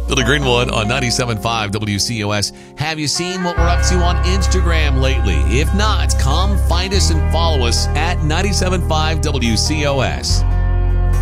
Billy Greenwood on 97.5 WCOS. Have you seen what we're up to on Instagram lately? If not, come find us and follow us at 97.5 WCOS.